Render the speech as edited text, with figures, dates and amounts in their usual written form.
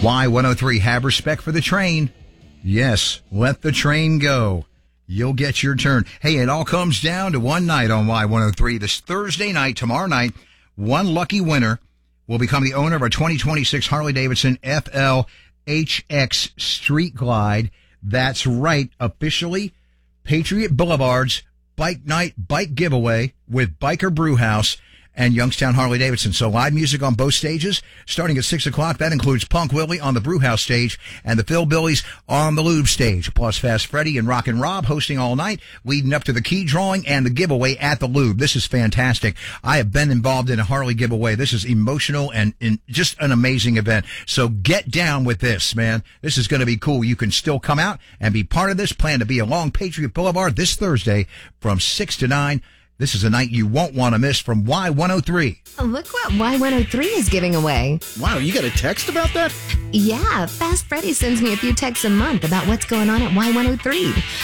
Y103, have respect for the train. Yes, let the train go. You'll get your turn. Hey, it all comes down to one night on Y103. This Thursday night, tomorrow night, one lucky winner will become the owner of our 2026 Harley-Davidson FLHX Street Glide. That's right, officially Patriot Boulevard's Bike Night Bike Giveaway with Biker Brewhouse and Youngstown Harley-Davidson. So live music on both stages, starting at 6 o'clock. That includes Punk Willie on the Brewhouse stage and the Phil Billies on the Lube stage, plus Fast Freddy and Rockin' Rob hosting all night, leading up to the key drawing and the giveaway at the Lube. This is fantastic. I have been involved in a Harley giveaway. This is emotional and just an amazing event. So get down with this, man. This is going to be cool. You can still come out and be part of this. Plan to be along Patriot Boulevard this Thursday from 6 to 9. This is a night you won't want to miss from Y103. Look what Y103 is giving away. Wow, you got a text about that? Yeah, Fast Freddy sends me a few texts a month about what's going on at Y103.